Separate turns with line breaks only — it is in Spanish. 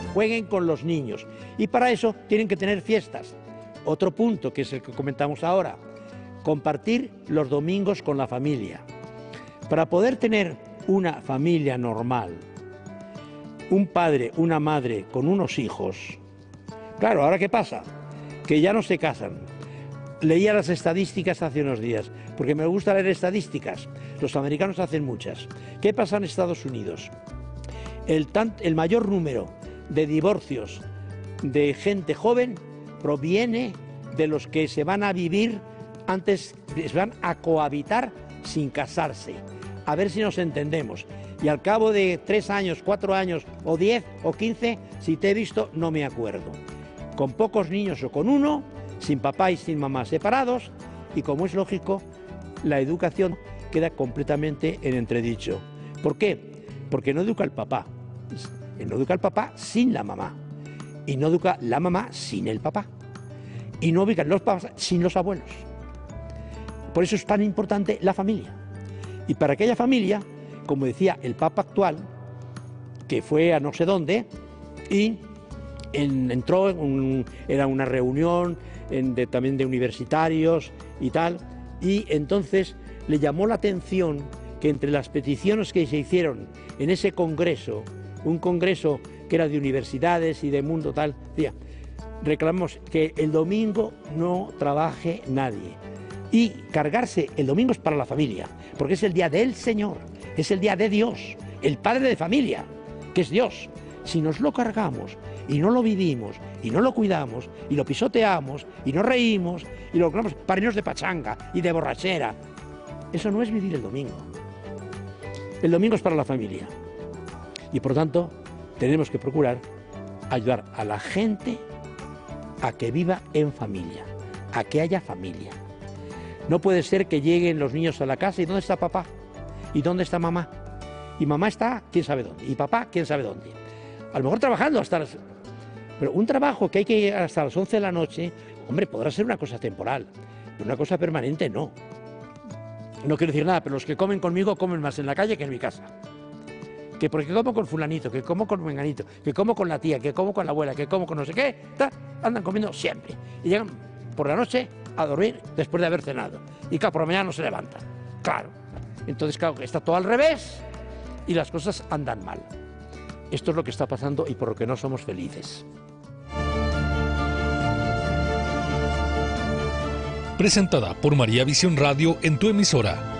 jueguen con los niños. Y para eso tienen que tener fiestas. Otro punto, que es el que comentamos ahora, compartir los domingos con la familia. Para poder tener una familia normal, un padre, una madre con unos hijos, claro, ¿ahora qué pasa? Que ya no se casan. Leía las estadísticas hace unos días, porque me gusta leer estadísticas. Los americanos hacen muchas. ¿Qué pasa en Estados Unidos? El mayor número de divorcios de gente joven proviene de los que se van a vivir antes, se van a cohabitar sin casarse. A ver si nos entendemos. Y al cabo de 3 años, 4 años, o 10 o 15, si te he visto, no me acuerdo. Con pocos niños o con uno, sin papá y sin mamá separados, y como es lógico, la educación queda completamente en entredicho. ¿Por qué? Porque no educa el papá. No educa el papá sin la mamá. Y no educa la mamá sin el papá. Y no educan los papás sin los abuelos. Por eso es tan importante la familia. Y para aquella familia, como decía el Papa actual, que fue a no sé dónde, y entró, era una reunión también de universitarios y tal, y entonces le llamó la atención que entre las peticiones que se hicieron en ese congreso, un congreso que era de universidades y de mundo tal, decía, reclamamos que el domingo no trabaje nadie. Y cargarse el domingo es para la familia, porque es el día del Señor, es el día de Dios, el Padre de familia, que es Dios. Si nos lo cargamos y no lo vivimos y no lo cuidamos y lo pisoteamos y nos reímos y lo logramos para de pachanga y de borrachera, eso no es vivir el domingo. El domingo es para la familia y por tanto tenemos que procurar ayudar a la gente a que viva en familia, a que haya familia. No puede ser que lleguen los niños a la casa y ¿dónde está papá? ¿Y dónde está mamá? Y mamá está quién sabe dónde, y papá quién sabe dónde. A lo mejor trabajando hasta las... Pero un trabajo que hay que llegar hasta las 11 de la noche, hombre, podrá ser una cosa temporal, pero una cosa permanente no. No quiero decir nada, pero los que comen conmigo comen más en la calle que en mi casa. Que porque como con fulanito, que como con menganito, que como con la tía, que como con la abuela, que como con no sé qué, andan comiendo siempre. Y llegan por la noche a dormir después de haber cenado. Y claro, por la mañana no se levantan. Claro. Entonces, claro, está todo al revés y las cosas andan mal. Esto es lo que está pasando y por lo que no somos felices.
Presentada por María Visión Radio en tu emisora.